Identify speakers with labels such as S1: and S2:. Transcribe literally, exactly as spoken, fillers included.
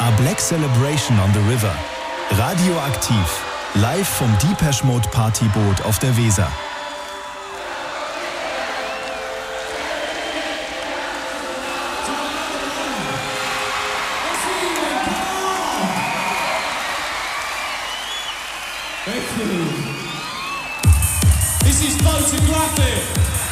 S1: A Black Celebration on the River. Radioaktiv. Live vom Depeche Mode Partyboot auf der Weser.
S2: This is photographic.